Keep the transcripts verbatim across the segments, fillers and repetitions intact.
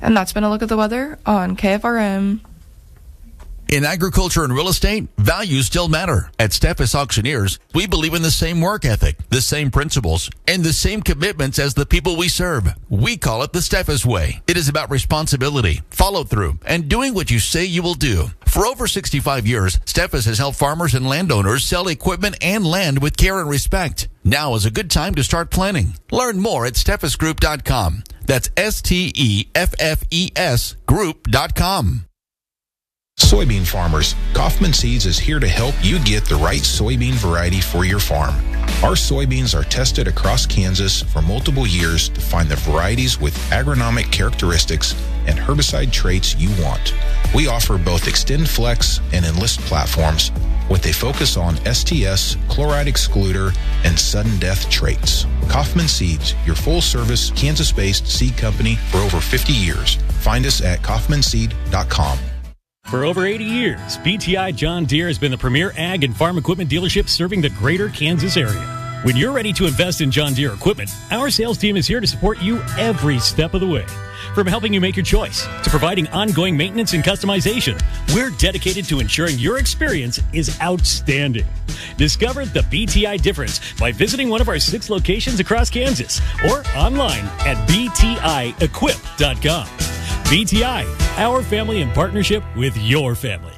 And that's been a look at the weather on K F R M. In agriculture and real estate, values still matter. At Steffes Auctioneers, we believe in the same work ethic, the same principles, and the same commitments as the people we serve. We call it the Steffes way. It is about responsibility, follow through, and doing what you say you will do. For over sixty-five years, Steffes has helped farmers and landowners sell equipment and land with care and respect. Now is a good time to start planning. Learn more at steffes group dot com. That's S T E F F E S group dot com. Soybean farmers, Kaufman Seeds is here to help you get the right soybean variety for your farm. Our soybeans are tested across Kansas for multiple years to find the varieties with agronomic characteristics and herbicide traits you want. We offer both Extend Flex and Enlist platforms with a focus on S T S, chloride excluder, and sudden death traits. Kaufman Seeds, your full-service Kansas-based seed company for over fifty years. Find us at kaufman seed dot com. For over eighty years, B T I John Deere has been the premier ag and farm equipment dealership serving the greater Kansas area. When you're ready to invest in John Deere equipment, our sales team is here to support you every step of the way. From helping you make your choice to providing ongoing maintenance and customization, we're dedicated to ensuring your experience is outstanding. Discover the B T I difference by visiting one of our six locations across Kansas or online at b t i equip dot com. B T I, our family in partnership with your family.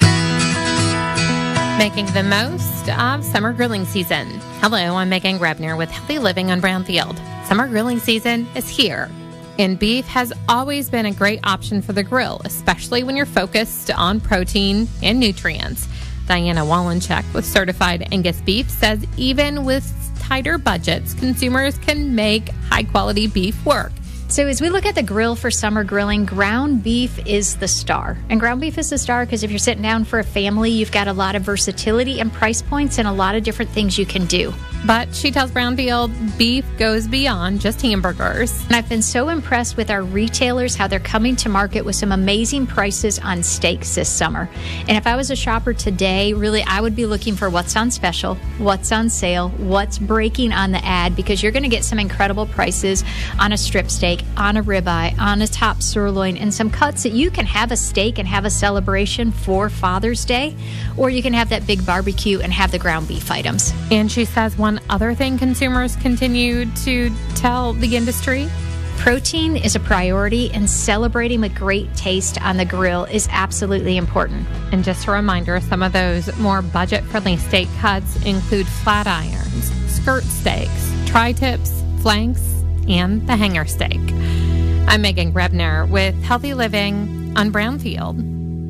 Making the most of summer grilling season. Hello, I'm Megan Grebner with Healthy Living on Brownfield. Summer grilling season is here, and beef has always been a great option for the grill, especially when you're focused on protein and nutrients. Diana Wallenchek with Certified Angus Beef says even with tighter budgets, consumers can make high-quality beef work. So as we look at the grill for summer grilling, ground beef is the star. And ground beef is the star because if you're sitting down for a family, you've got a lot of versatility and price points and a lot of different things you can do. But she tells Brownfield beef goes beyond just hamburgers. And I've been so impressed with our retailers, how they're coming to market with some amazing prices on steaks this summer. And if I was a shopper today, really, I would be looking for what's on special, what's on sale, what's breaking on the ad, because you're going to get some incredible prices on a strip steak, on a ribeye, on a top sirloin, and some cuts that you can have a steak and have a celebration for Father's Day, or you can have that big barbecue and have the ground beef items. And she says one other thing consumers continue to tell the industry: protein is a priority, and celebrating with great taste on the grill is absolutely important. And just a reminder, some of those more budget-friendly steak cuts include flat irons, skirt steaks, tri-tips, flanks, and the hanger steak. I'm Megan Grebner with Healthy Living on Brownfield.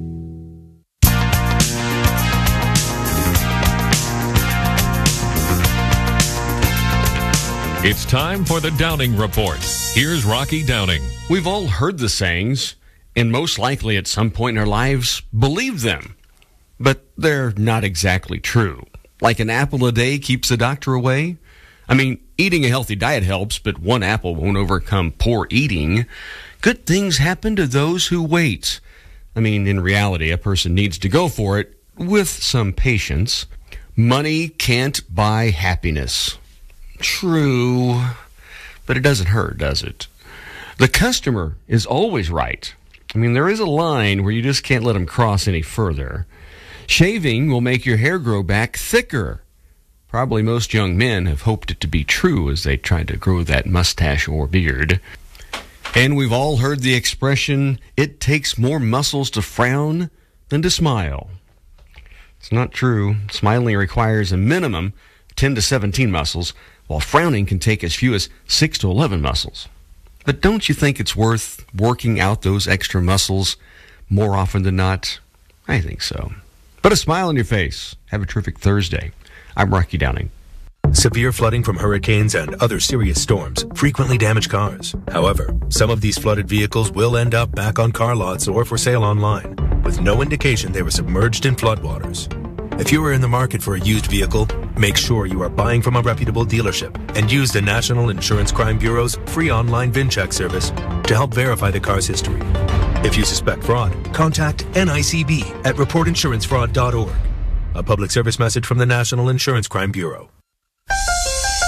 It's time for the Downing Report. Here's Rocky Downing. We've all heard the sayings, and most likely at some point in our lives believed them. But they're not exactly true. Like an apple a day keeps the doctor away. I mean, eating a healthy diet helps, but one apple won't overcome poor eating. Good things happen to those who wait. I mean, in reality, a person needs to go for it with some patience. Money can't buy happiness. True, but it doesn't hurt, does it? The customer is always right. I mean, there is a line where you just can't let them cross any further. Shaving will make your hair grow back thicker. Probably most young men have hoped it to be true as they try to grow that mustache or beard. And we've all heard the expression, it takes more muscles to frown than to smile. It's not true. Smiling requires a minimum of ten to seventeen muscles, while frowning can take as few as six to eleven muscles. But don't you think it's worth working out those extra muscles more often than not? I think so. Put a smile on your face. Have a terrific Thursday. I'm Rocky Downing. Severe flooding from hurricanes and other serious storms frequently damage cars. However, some of these flooded vehicles will end up back on car lots or for sale online, with no indication they were submerged in floodwaters. If you are in the market for a used vehicle, make sure you are buying from a reputable dealership and use the National Insurance Crime Bureau's free online VIN check service to help verify the car's history. If you suspect fraud, contact N I C B at report insurance fraud dot org. A public service message from the National Insurance Crime Bureau.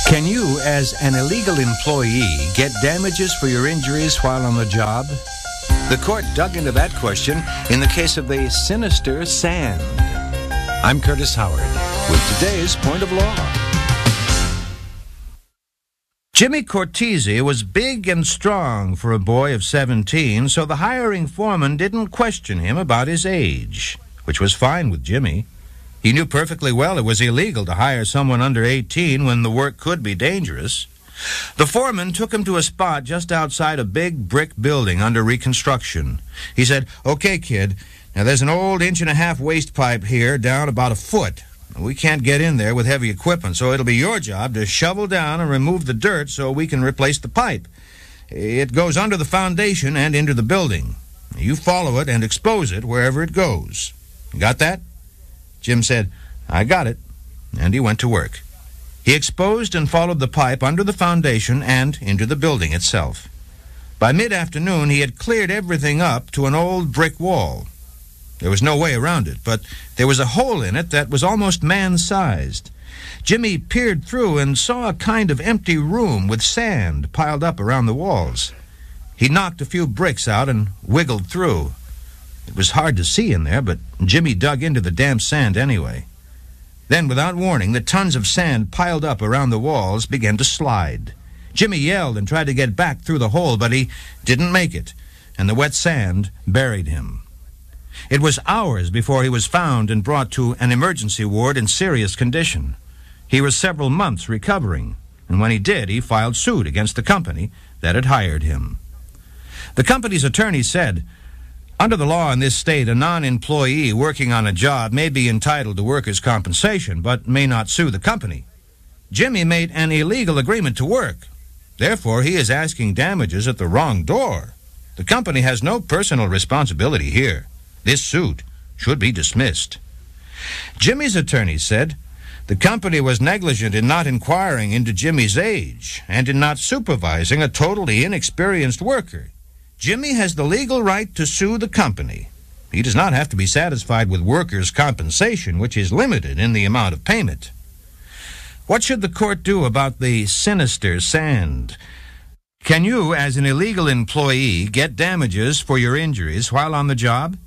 Can you, as an illegal employee, get damages for your injuries while on the job? The court dug into that question in the case of the sinister sand. I'm Curtis Howard with today's Point of Law. Jimmy Cortese was big and strong for a boy of seventeen, so the hiring foreman didn't question him about his age, which was fine with Jimmy. He knew perfectly well it was illegal to hire someone under eighteen when the work could be dangerous. The foreman took him to a spot just outside a big brick building under reconstruction. He said, "Okay, kid, now there's an old inch-and-a-half waste pipe here down about a foot. We can't get in there with heavy equipment, so it'll be your job to shovel down and remove the dirt so we can replace the pipe. It goes under the foundation and into the building. You follow it and expose it wherever it goes. Got that?" Jim said, "I got it," and he went to work. He exposed and followed the pipe under the foundation and into the building itself. By mid-afternoon, he had cleared everything up to an old brick wall. There was no way around it, but there was a hole in it that was almost man-sized. Jimmy peered through and saw a kind of empty room with sand piled up around the walls. He knocked a few bricks out and wiggled through. It was hard to see in there, but Jimmy dug into the damp sand anyway. Then, without warning, the tons of sand piled up around the walls began to slide. Jimmy yelled and tried to get back through the hole, but he didn't make it, and the wet sand buried him. It was hours before he was found and brought to an emergency ward in serious condition. He was several months recovering, and when he did, he filed suit against the company that had hired him. The company's attorney said, "Under the law in this state, a non-employee working on a job may be entitled to workers' compensation, but may not sue the company. Jimmy made an illegal agreement to work. Therefore, he is asking damages at the wrong door. The company has no personal responsibility here. This suit should be dismissed." Jimmy's attorney said, "The company was negligent in not inquiring into Jimmy's age and in not supervising a totally inexperienced worker. Jimmy has the legal right to sue the company. He does not have to be satisfied with workers' compensation, which is limited in the amount of payment." What should the court do about the sinister sand? Can you, as an illegal employee, get damages for your injuries while on the job?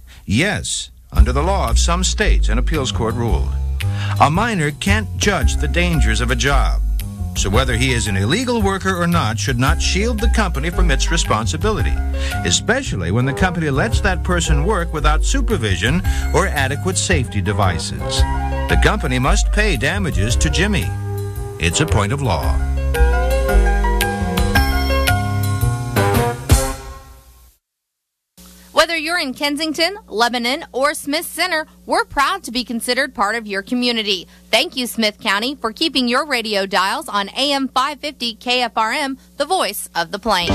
Yes, under the law of some states, an appeals court ruled. A minor can't judge the dangers of a job, so whether he is an illegal worker or not should not shield the company from its responsibility, especially when the company lets that person work without supervision or adequate safety devices. The company must pay damages to Jimmy. It's a point of law. Whether you're in Kensington, Lebanon, or Smith Center, we're proud to be considered part of your community. Thank you, Smith County, for keeping your radio dials on A M five fifty K F R M, the voice of the plains.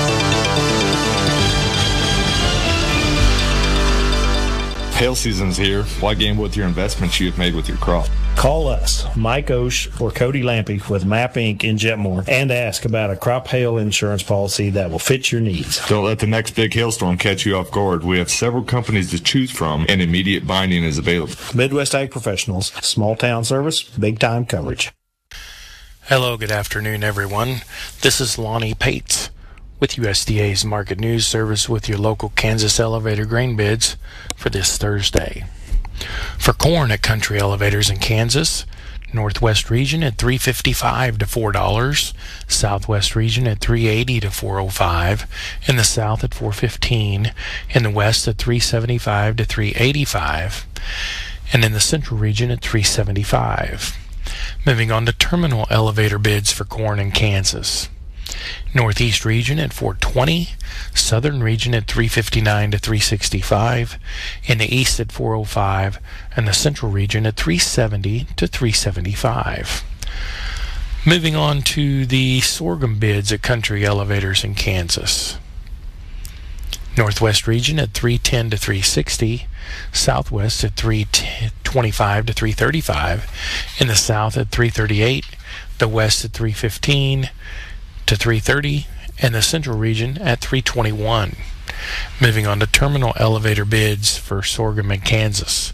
Hail season's here. Why gamble with your investments you've made with your crop? Call us, Mike Osh or Cody Lampy with Map Incorporated in Jetmore, and ask about a crop hail insurance policy that will fit your needs. Don't let the next big hailstorm catch you off guard. We have several companies to choose from, and immediate binding is available. Midwest Ag Professionals, small town service, big time coverage. Hello, good afternoon, everyone. This is Lonnie Pates with U S D A's Market News Service with your local Kansas elevator grain bids for this Thursday. For corn at Country Elevators in Kansas, Northwest region at three fifty-five to four dollars, Southwest region at three eighty to four oh five, in the South at four fifteen, in the West at three seventy-five to three eighty-five, and in the Central region at three seventy-five. Moving on to terminal elevator bids for corn in Kansas. Northeast region at four twenty, Southern region at three fifty-nine to three sixty-five, in the East at four oh five, and the Central region at three seventy to three seventy-five. Moving on to the sorghum bids at Country Elevators in Kansas. Northwest region at three ten to three sixty, Southwest at three twenty-five to three thirty-five, in the South at three thirty-eight, the West at three fifteen to three thirty, and the Central region at three twenty-one. Moving on to terminal elevator bids for sorghum in Kansas.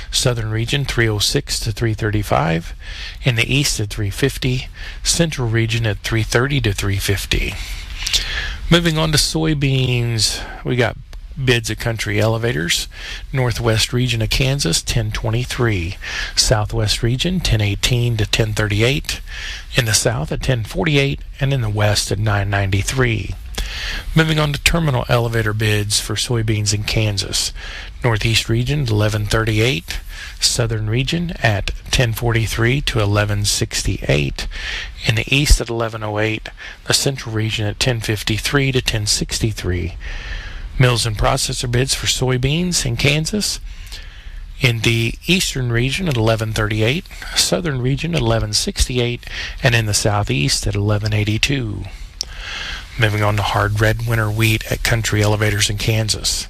Southern region three oh six to three thirty-five. In the east at three fifty. Central region at three thirty to three fifty. Moving on to soybeans, we got bids at Country Elevators. Northwest region of Kansas, ten twenty-three. Southwest region, ten eighteen to ten thirty-eight. In the south at ten forty-eight, and in the west at nine ninety-three. Moving on to terminal elevator bids for soybeans in Kansas. Northeast region, eleven thirty-eight. Southern region at ten forty-three to eleven sixty-eight. In the east at eleven oh eight. The central region at ten fifty-three to ten sixty-three. Mills and processor bids for soybeans in Kansas. In the eastern region at eleven thirty-eight, southern region at eleven sixty-eight, and in the southeast at eleven eighty-two. Moving on to hard red winter wheat at Country Elevators in Kansas.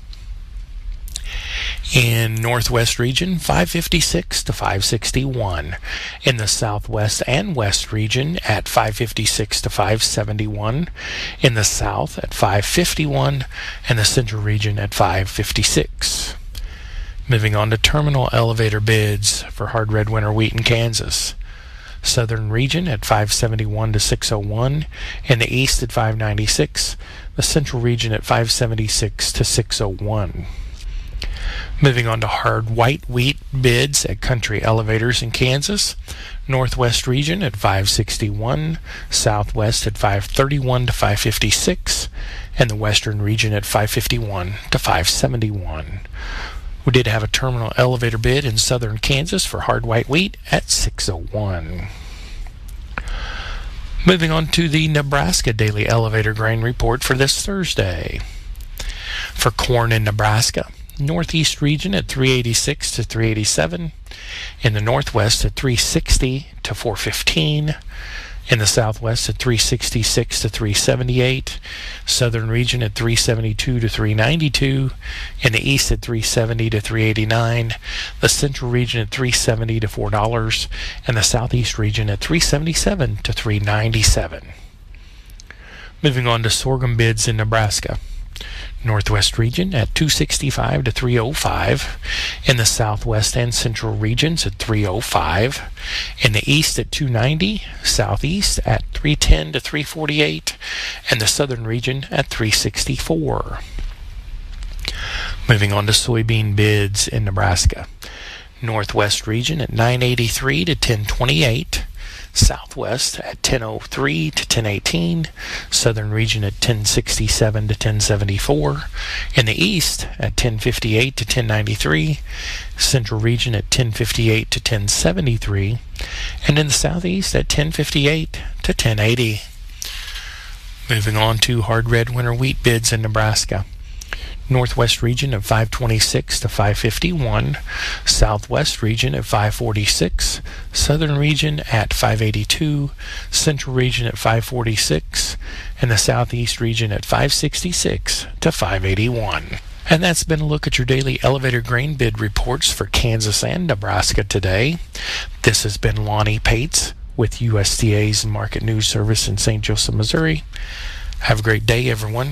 In northwest region, five fifty-six to five sixty-one. In the southwest and west region at five fifty-six to five seventy-one. In the south at five fifty-one, and the central region at five fifty-six. Moving on to terminal elevator bids for hard red winter wheat in Kansas. Southern region at five seventy-one to six oh one. In the east at five ninety-six. The central region at five seventy-six to six oh one. Moving on to hard white wheat bids at Country Elevators in Kansas. Northwest region at five sixty-one, southwest at five thirty-one to five fifty-six, and the western region at five fifty-one to five seventy-one. We did have a terminal elevator bid in southern Kansas for hard white wheat at six oh one. Moving on to the Nebraska Daily Elevator Grain Report for this Thursday. For corn in Nebraska, northeast region at three eighty-six to three eighty-seven. In the northwest at three sixty to four fifteen. In the southwest at three sixty-six to three seventy-eight. Southern region at three seventy-two to three ninety-two. In the east at three seventy to three eighty-nine. The central region at three seventy to four dollars. And the southeast region at three seventy-seven to three ninety-seven. Moving on to sorghum bids in Nebraska. Northwest region at two sixty-five to three oh five. In the southwest and central regions at three oh five. In the east at two ninety. Southeast at three ten to three forty-eight. And the southern region at three sixty-four. Moving on to soybean bids in Nebraska. Northwest region at nine eighty-three to ten twenty-eight. Southwest at ten oh three to ten eighteen, southern region at ten sixty-seven to ten seventy-four, in the east at ten fifty-eight to ten ninety-three, central region at ten fifty-eight to ten seventy-three, and in the southeast at ten fifty-eight to ten eighty. Moving on to hard red winter wheat bids in Nebraska. Northwest region at five twenty-six to five fifty-one, southwest region at five forty-six, southern region at five eighty-two, central region at five forty-six, and the southeast region at five sixty-six to five eighty-one. And that's been a look at your daily elevator grain bid reports for Kansas and Nebraska today. This has been Lonnie Pates with U S D A's Market News Service in Saint Joseph, Missouri. Have a great day, everyone.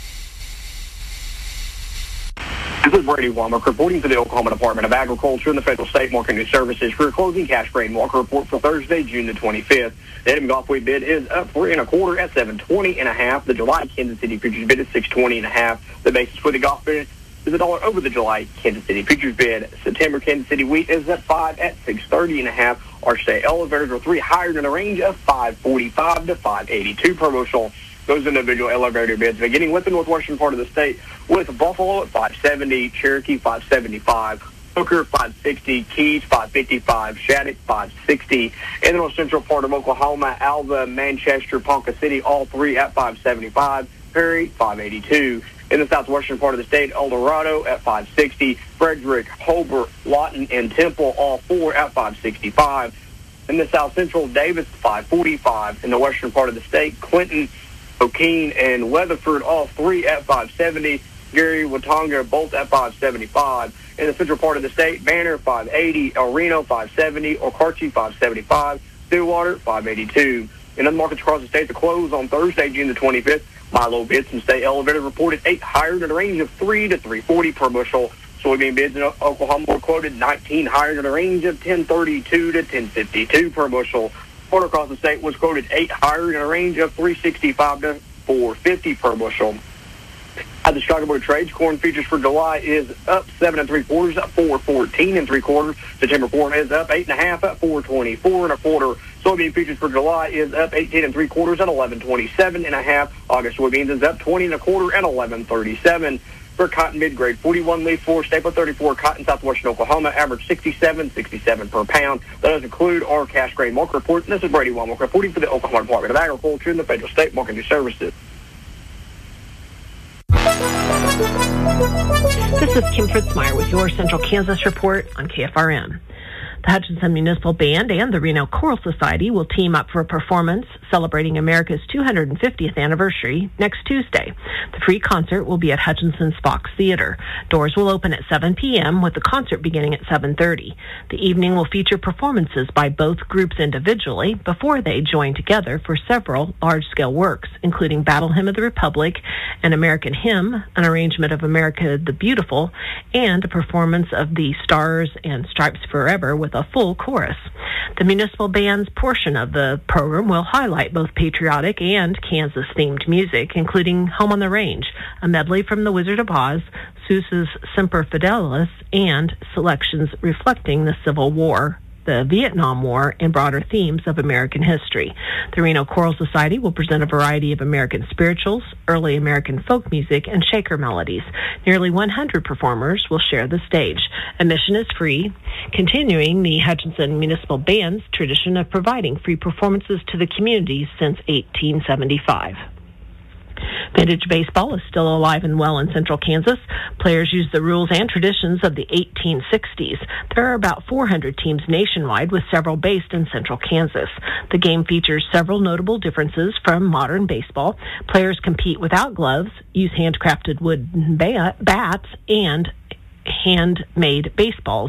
This is Brady Womack reporting for the Oklahoma Department of Agriculture and the Federal State Market News Services for your closing cash grain walker report for Thursday, June the twenty-fifth. The Edmond Golf Wheat bid is up three and a quarter at seven twenty and a half. The July Kansas City futures bid is six twenty and a half. The basis for the golf bid is a dollar over the July Kansas City futures bid. September Kansas City wheat is at five at six thirty and a half. Our state elevators are three higher in a range of five forty-five to five eighty-two per bushel. Those individual elevator bids beginning with the northwestern part of the state, with Buffalo at five seventy, Cherokee five seventy-five, Hooker five sixty, Keys five fifty-five, Shattuck five sixty. In the north central part of Oklahoma, Alva, Manchester, Ponca City, all three at five seventy-five, Perry five eighty-two. In the southwestern part of the state, El Dorado at five sixty, Frederick, Hobart, Lawton, and Temple, all four at five sixty-five. In the south central, Davis five forty-five. In the western part of the state, Clinton, O'Keene, and Weatherford, all three at five seventy. Gary, Watonga, both at five seventy-five. In the central part of the state, Banner, five eighty. El Reno, five seventy. Okarche, five seventy-five. Stillwater, five eighty-two. In other markets across the state, the close on Thursday, June the twenty-fifth, Milo bids and state elevators reported eight higher in a range of three to three forty per bushel. Soybean bids in Oklahoma were quoted nineteen higher in a range of ten thirty-two to ten fifty-two per bushel. Corn across the state was quoted eight higher in a range of three sixty-five to four fifty per bushel. At the Chicago Board of Trade, corn futures for July is up seven and three quarters at four fourteen and three quarters. September corn is up eight and a half at four twenty-four and a quarter. Soybean futures for July is up eighteen and three quarters at eleven twenty-seven and a half. August soybeans is up twenty and a quarter at eleven thirty-seven. For cotton mid-grade, forty-one leaf four, staple thirty-four, cotton southwestern Oklahoma, average sixty-seven, sixty-seven per pound. That does include our cash grain market report. And this is Brady Womack reporting for the Oklahoma Department of Agriculture and the Federal State Market News Services. This is Kim Fritzmeyer with your Central Kansas Report on K F R M. The Hutchinson Municipal Band and the Reno Choral Society will team up for a performance celebrating America's two hundred fiftieth anniversary next Tuesday. The free concert will be at Hutchinson's Fox Theater. Doors will open at seven p.m. with the concert beginning at seven thirty. The evening will feature performances by both groups individually before they join together for several large-scale works, including Battle Hymn of the Republic, an American Hymn, an arrangement of America the Beautiful, and a performance of the Stars and Stripes Forever with a full chorus. The municipal band's portion of the program will highlight both patriotic and Kansas-themed music, including Home on the Range, a medley from The Wizard of Oz, Seuss's Semper Fidelis, and selections reflecting the Civil War, the Vietnam War, and broader themes of American history. The Reno Choral Society will present a variety of American spirituals, early American folk music, and Shaker melodies. Nearly one hundred performers will share the stage. Admission is free, continuing the Hutchinson Municipal Band's tradition of providing free performances to the community since eighteen seventy-five. Vintage baseball is still alive and well in central Kansas. Players use the rules and traditions of the eighteen sixties. There are about four hundred teams nationwide, with several based in central Kansas. The game features several notable differences from modern baseball. Players compete without gloves, use handcrafted wood bat, bats, and handmade baseballs.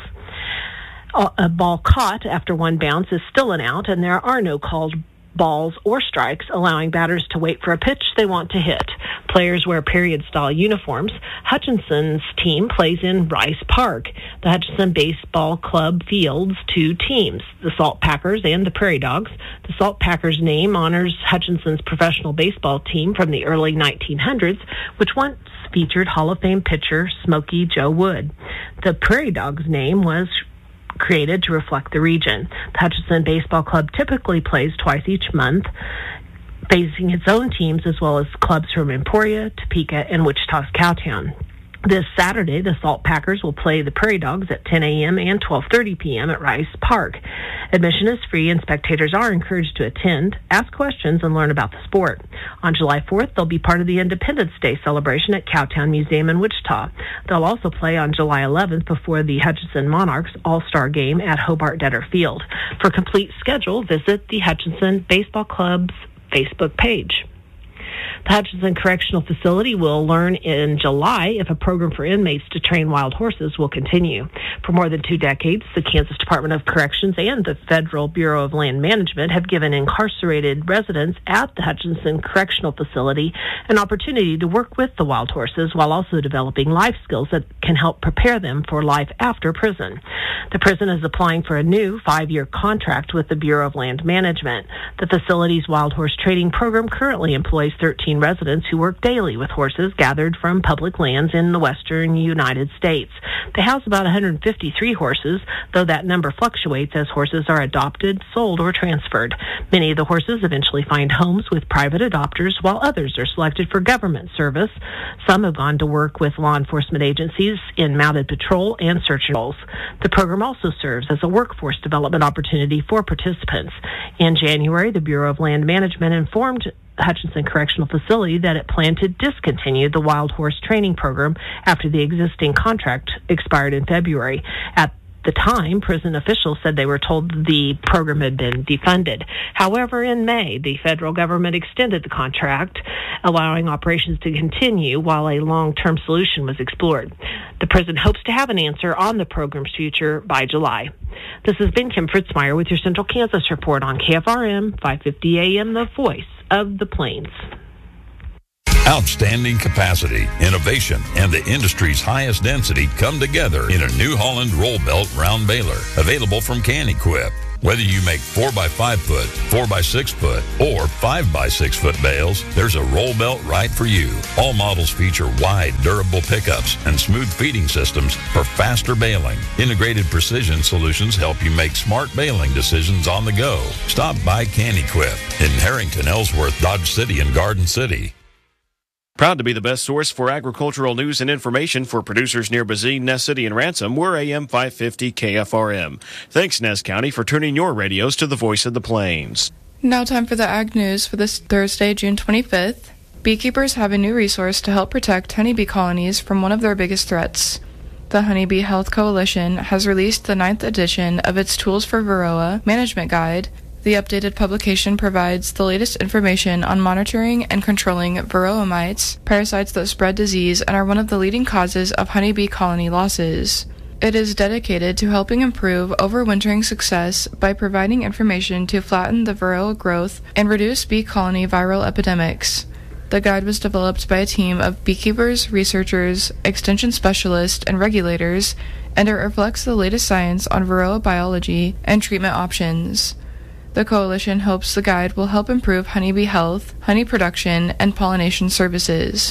A ball caught after one bounce is still an out, and there are no called balls or strikes, allowing batters to wait for a pitch they want to hit. Players wear period-style uniforms. Hutchinson's team plays in Rice Park. The Hutchinson Baseball Club fields two teams, the Salt Packers and the Prairie Dogs. The Salt Packers name honors Hutchinson's professional baseball team from the early nineteen hundreds, which once featured Hall of Fame pitcher Smokey Joe Wood. The Prairie Dogs name was created to reflect the region. The Hutchinson Baseball Club typically plays twice each month, facing its own teams as well as clubs from Emporia, Topeka, and Wichita's Cowtown. This Saturday, the Salt Packers will play the Prairie Dogs at ten a.m. and twelve thirty p.m. at Rice Park. Admission is free, and spectators are encouraged to attend, ask questions, and learn about the sport. On July fourth, they'll be part of the Independence Day celebration at Cowtown Museum in Wichita. They'll also play on July eleventh before the Hutchinson Monarchs All-Star Game at Hobart Detter Field. For a complete schedule, visit the Hutchinson Baseball Club's Facebook page. The Hutchinson Correctional Facility will learn in July if a program for inmates to train wild horses will continue. For more than two decades, the Kansas Department of Corrections and the Federal Bureau of Land Management have given incarcerated residents at the Hutchinson Correctional Facility an opportunity to work with the wild horses while also developing life skills that can help prepare them for life after prison. The prison is applying for a new five-year contract with the Bureau of Land Management. The facility's wild horse training program currently employs thirteen residents who work daily with horses gathered from public lands in the western United States. They house about one hundred fifty-three horses, though that number fluctuates as horses are adopted, sold, or transferred. Many of the horses eventually find homes with private adopters, while others are selected for government service. Some have gone to work with law enforcement agencies in mounted patrol and search and roles. The program also serves as a workforce development opportunity for participants. In January, the Bureau of Land Management informed Hutchinson Correctional Facility that it planned to discontinue the wild horse training program after the existing contract expired in February. At the time, prison officials said they were told the program had been defunded. However, in May, the federal government extended the contract, allowing operations to continue while a long-term solution was explored. The prison hopes to have an answer on the program's future by July. This has been Kim Fritzmeyer with your Central Kansas Report on K F R M five fifty A M, the voice of the Plains. Outstanding capacity, innovation, and the industry's highest density come together in a New Holland roll belt round baler, available from Can-Equip. Whether you make four by five foot, four by six foot, or five by six foot bales, there's a roll belt right for you. All models feature wide, durable pickups and smooth feeding systems for faster baling. Integrated precision solutions help you make smart baling decisions on the go. Stop by Can-Equip in Harrington, Ellsworth, Dodge City, and Garden City. Proud to be the best source for agricultural news and information for producers near Bazine, Ness City, and Ransom. We're A M five fifty K F R M. Thanks, Ness County, for tuning your radios to the voice of the plains. Now time for the Ag News for this Thursday, June twenty-fifth. Beekeepers have a new resource to help protect honeybee colonies from one of their biggest threats. The Honeybee Health Coalition has released the ninth edition of its Tools for Varroa Management Guide. The updated publication provides the latest information on monitoring and controlling varroa mites, parasites that spread disease and are one of the leading causes of honeybee colony losses. It is dedicated to helping improve overwintering success by providing information to flatten the varroa growth and reduce bee colony viral epidemics. The guide was developed by a team of beekeepers, researchers, extension specialists, and regulators, and it reflects the latest science on varroa biology and treatment options. The coalition hopes the guide will help improve honeybee health, honey production, and pollination services.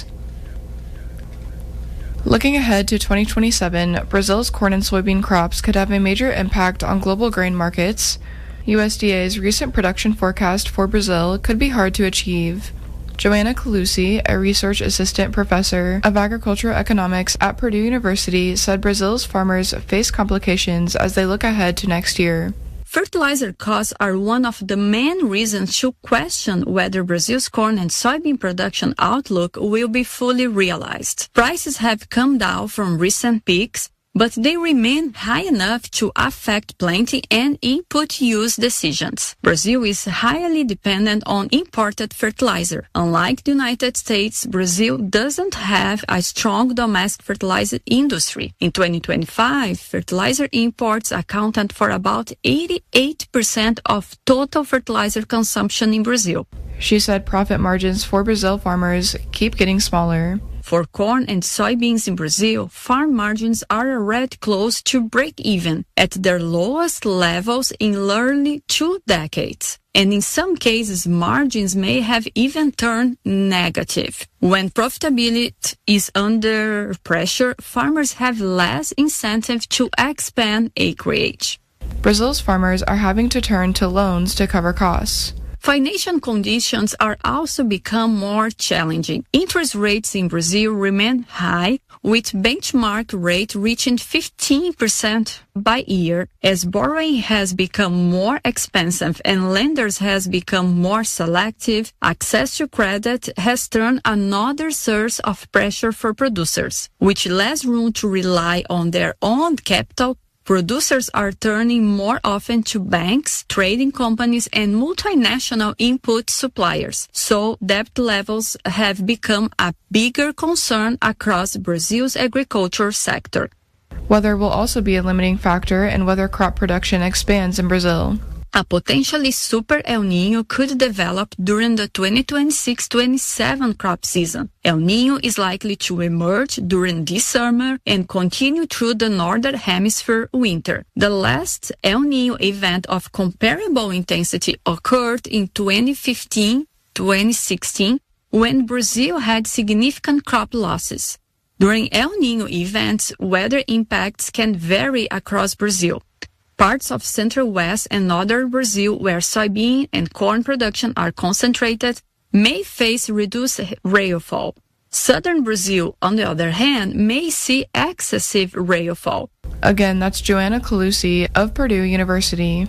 Looking ahead to twenty twenty-seven, Brazil's corn and soybean crops could have a major impact on global grain markets. U S D A's recent production forecast for Brazil could be hard to achieve. Joanna Calusi, a research assistant professor of agricultural economics at Purdue University, said Brazil's farmers face complications as they look ahead to next year. Fertilizer costs are one of the main reasons to question whether Brazil's corn and soybean production outlook will be fully realized. Prices have come down from recent peaks, but they remain high enough to affect planting and input use decisions. Brazil is highly dependent on imported fertilizer. Unlike the United States, Brazil doesn't have a strong domestic fertilizer industry. In twenty twenty-five, fertilizer imports accounted for about eighty-eight percent of total fertilizer consumption in Brazil. She said profit margins for Brazil farmers keep getting smaller. For corn and soybeans in Brazil, farm margins are already close to break-even, at their lowest levels in nearly two decades. And in some cases, margins may have even turned negative. When profitability is under pressure, farmers have less incentive to expand acreage. Brazil's farmers are having to turn to loans to cover costs. Financial conditions are also become more challenging. Interest rates in Brazil remain high, with benchmark rate reaching fifteen percent by year. As borrowing has become more expensive and lenders has become more selective, access to credit has turned another source of pressure for producers. With less room to rely on their own capital, producers are turning more often to banks, trading companies, and multinational input suppliers. So debt levels have become a bigger concern across Brazil's agriculture sector. Weather will also be a limiting factor in whether crop production expands in Brazil. A potentially super El Niño could develop during the twenty twenty-six twenty-seven crop season. El Niño is likely to emerge during this summer and continue through the northern hemisphere winter. The last El Niño event of comparable intensity occurred in twenty fifteen twenty sixteen, when Brazil had significant crop losses. During El Niño events, weather impacts can vary across Brazil. Parts of central west and northern Brazil, where soybean and corn production are concentrated, may face reduced rainfall. Southern Brazil, on the other hand, may see excessive rainfall. Again, that's Joanna Calusi of Purdue University.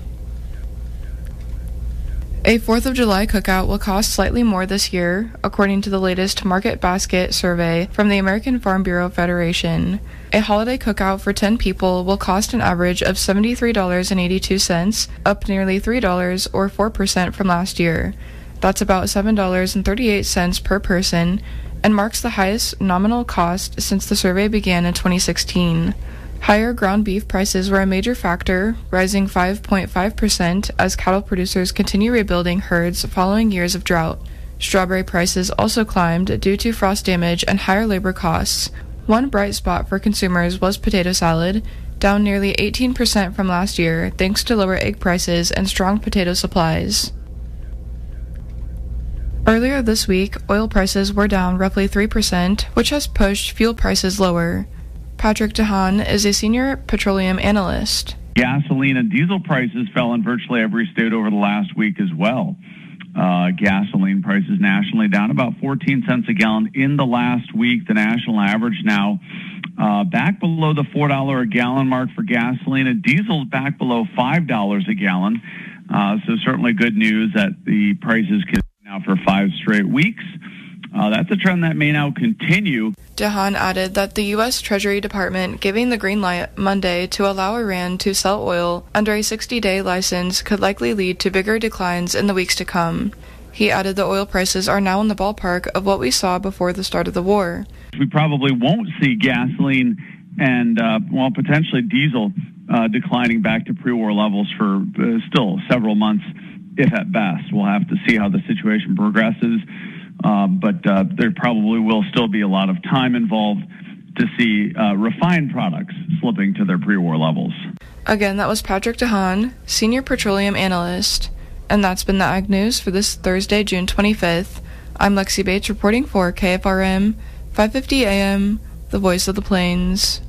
A fourth of July cookout will cost slightly more this year, according to the latest Market Basket survey from the American Farm Bureau Federation. A holiday cookout for ten people will cost an average of seventy-three dollars and eighty-two cents, up nearly three dollars or four percent from last year. That's about seven dollars and thirty-eight cents per person, and marks the highest nominal cost since the survey began in twenty sixteen. Higher ground beef prices were a major factor, rising five point five percent as cattle producers continue rebuilding herds following years of drought. Strawberry prices also climbed due to frost damage and higher labor costs. One bright spot for consumers was potato salad, down nearly eighteen percent from last year thanks to lower egg prices and strong potato supplies. Earlier this week, oil prices were down roughly three percent, which has pushed fuel prices lower. Patrick DeHaan is a senior petroleum analyst. Gasoline and diesel prices fell in virtually every state over the last week as well. Uh, gasoline prices nationally down about fourteen cents a gallon in the last week. The national average now uh, back below the four dollars a gallon mark for gasoline, and diesel back below five dollars a gallon. Uh, so certainly good news that the prices can now for five straight weeks. Uh, that's a trend that may now continue. DeHaan added that the U S Treasury Department giving the green light Monday to allow Iran to sell oil under a sixty-day license could likely lead to bigger declines in the weeks to come. He added the oil prices are now in the ballpark of what we saw before the start of the war. We probably won't see gasoline and, uh, well, potentially diesel uh, declining back to pre-war levels for uh, still several months, if at best. We'll have to see how the situation progresses. Uh, but uh, there probably will still be a lot of time involved to see uh, refined products slipping to their pre-war levels. Again, that was Patrick DeHaan, senior petroleum analyst. And that's been the Ag News for this Thursday, June twenty-fifth. I'm Lexi Bates reporting for K F R M, five fifty A M, the voice of the plains.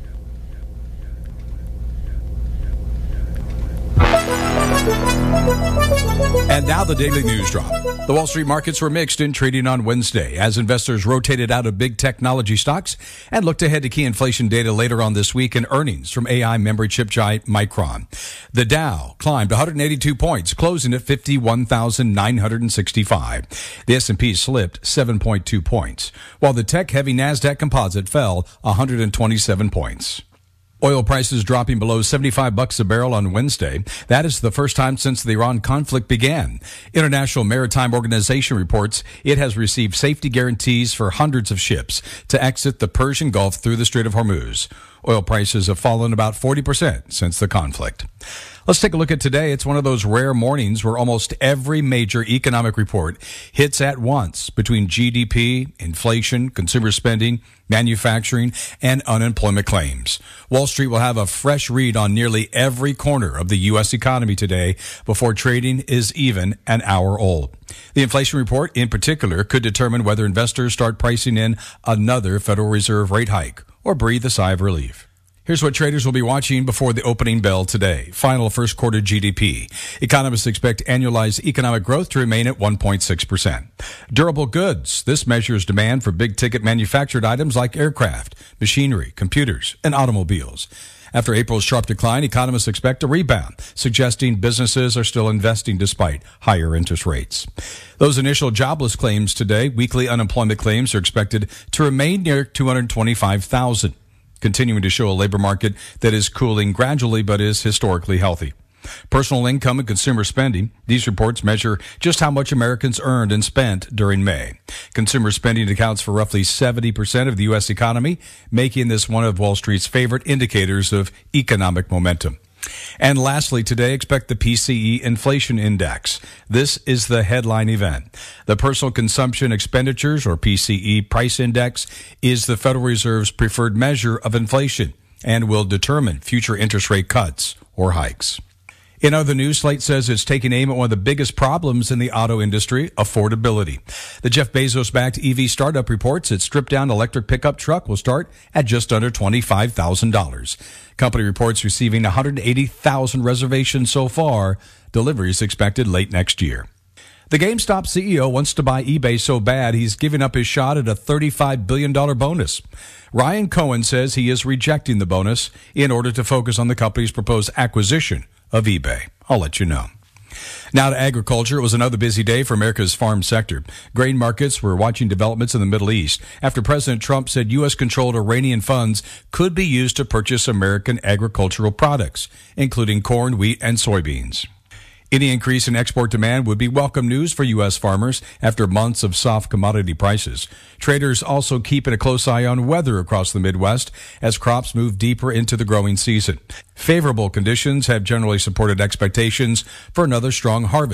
And now the Daily News Drop. The Wall Street markets were mixed in trading on Wednesday as investors rotated out of big technology stocks and looked ahead to key inflation data later on this week and earnings from A I memory chip giant Micron. The Dow climbed one hundred eighty-two points, closing at fifty-one thousand nine hundred sixty-five. The S and P slipped seven point two points, while the tech-heavy NASDAQ composite fell one hundred twenty-seven points. Oil prices dropping below seventy-five bucks a barrel on Wednesday. That is the first time since the Iran conflict began. International Maritime Organization reports it has received safety guarantees for hundreds of ships to exit the Persian Gulf through the Strait of Hormuz. Oil prices have fallen about forty percent since the conflict. Let's take a look at today. It's one of those rare mornings where almost every major economic report hits at once between G D P, inflation, consumer spending, manufacturing, and unemployment claims. Wall Street will have a fresh read on nearly every corner of the U S economy today before trading is even an hour old. The inflation report in particular could determine whether investors start pricing in another Federal Reserve rate hike or breathe a sigh of relief. Here's what traders will be watching before the opening bell today. Final first quarter G D P. Economists expect annualized economic growth to remain at one point six percent. Durable goods. This measures demand for big-ticket manufactured items like aircraft, machinery, computers, and automobiles. After April's sharp decline, economists expect a rebound, suggesting businesses are still investing despite higher interest rates. Those initial jobless claims today, weekly unemployment claims, are expected to remain near two hundred twenty-five thousand. Continuing to show a labor market that is cooling gradually but is historically healthy. Personal income and consumer spending. These reports measure just how much Americans earned and spent during May. Consumer spending accounts for roughly seventy percent of the U S economy, making this one of Wall Street's favorite indicators of economic momentum. And lastly, today, expect the P C E Inflation Index. This is the headline event. The Personal Consumption Expenditures, or P C E Price Index, is the Federal Reserve's preferred measure of inflation and will determine future interest rate cuts or hikes. In other news, Slate says it's taking aim at one of the biggest problems in the auto industry, affordability. The Jeff Bezos-backed E V startup reports its stripped-down electric pickup truck will start at just under twenty-five thousand dollars. Company reports receiving one hundred eighty thousand reservations so far. Deliveries expected late next year. The GameStop C E O wants to buy eBay so bad he's giving up his shot at a thirty-five billion dollars bonus. Ryan Cohen says he is rejecting the bonus in order to focus on the company's proposed acquisition of eBay. I'll let you know. Now to agriculture. It was another busy day for America's farm sector. Grain markets were watching developments in the Middle East after President Trump said U S-controlled Iranian funds could be used to purchase American agricultural products, including corn, wheat, and soybeans. Any increase in export demand would be welcome news for U S farmers after months of soft commodity prices. Traders also keeping a close eye on weather across the Midwest as crops move deeper into the growing season. Favorable conditions have generally supported expectations for another strong harvest.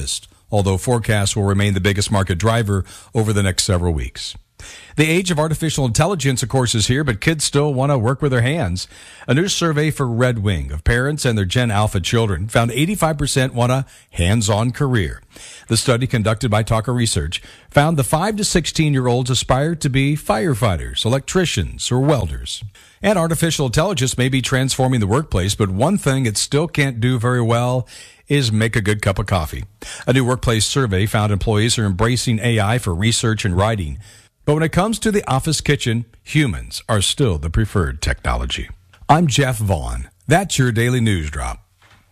although forecasts will remain the biggest market driver over the next several weeks. The age of artificial intelligence, of course, is here, but kids still want to work with their hands. A new survey for Red Wing of parents and their Gen Alpha children found eighty-five percent want a hands-on career. The study, conducted by Talker Research, found the five to sixteen-year-olds aspire to be firefighters, electricians, or welders. And artificial intelligence may be transforming the workplace, but one thing it still can't do very well is make a good cup of coffee. A new workplace survey found employees are embracing A I for research and writing. But when it comes to the office kitchen, humans are still the preferred technology. I'm Jeff Vaughn. That's your Daily News Drop.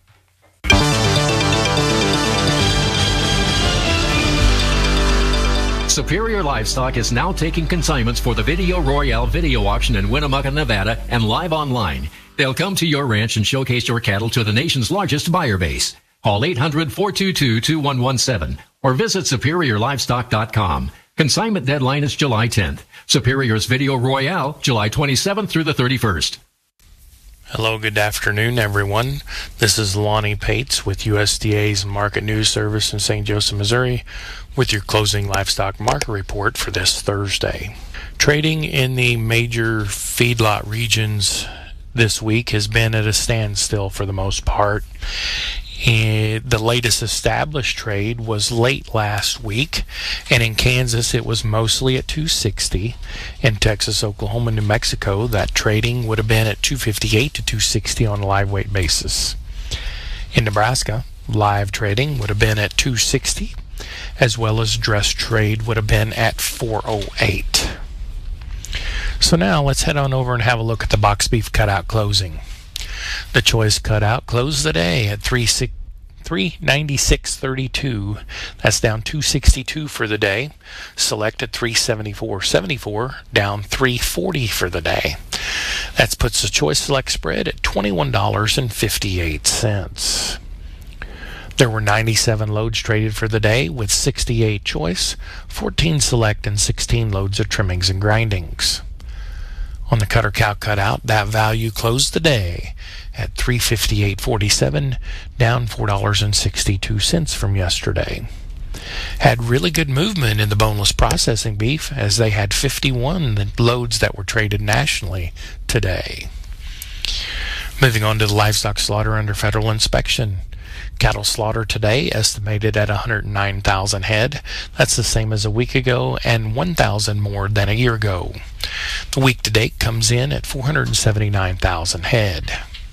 Superior Livestock is now taking consignments for the Video Royale video auction in Winnemucca, Nevada, and live online. They'll come to your ranch and showcase your cattle to the nation's largest buyer base. Call eight hundred, four two two, two one one seven or visit superior livestock dot com. Consignment deadline is July tenth. Superior's Video Royale, July twenty-seventh through the thirty-first. Hello, good afternoon, everyone. This is Lonnie Pates with U S D A's Market News Service in Saint Joseph, Missouri, with your closing livestock market report for this Thursday. Trading in the major feedlot regions this week has been at a standstill for the most part. And the latest established trade was late last week, and in Kansas it was mostly at two sixty. In Texas, Oklahoma, New Mexico, that trading would have been at two fifty-eight to two sixty on a live weight basis. In Nebraska, live trading would have been at two sixty, as well as dress trade would have been at four oh eight. So now let's head on over and have a look at the box beef cutout closing. The choice cutout closed the day at three ninety-six thirty-two. That's down two sixty-two for the day. Select at three seventy-four seventy-four, down three forty for the day. That puts the choice select spread at twenty-one dollars and fifty-eight cents. There were ninety-seven loads traded for the day, with sixty-eight choice, fourteen select, and sixteen loads of trimmings and grindings. On the cutter cow cutout, that value closed the day at three fifty-eight forty-seven, down four dollars and sixty-two cents from yesterday. Had really good movement in the boneless processing beef, as they had fifty-one loads that were traded nationally today. Moving on to the livestock slaughter under federal inspection. Cattle slaughter today estimated at one hundred nine thousand head. That's the same as a week ago and one thousand more than a year ago. The week to date comes in at four hundred seventy-nine thousand head.